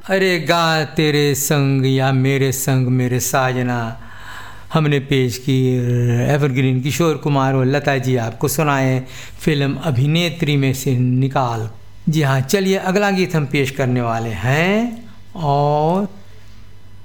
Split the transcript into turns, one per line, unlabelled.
अरे गा तेरे संग या मेरे संग मेरे साजना, हमने पेश की एवरग्रीन किशोर कुमार और लता जी आपको सुनाए फिल्म अभिनेत्री में से निकाल। जी हाँ, चलिए अगला गीत हम पेश करने वाले हैं और